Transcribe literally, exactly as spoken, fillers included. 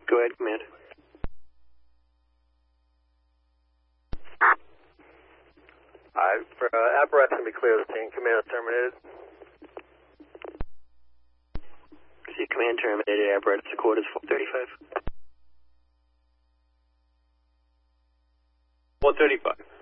Go ahead, Command. Alright, for uh, apparatus to be clear of the scene, command is terminated. See, command terminated, apparatus to quarters four thirty-five. one thirty-five.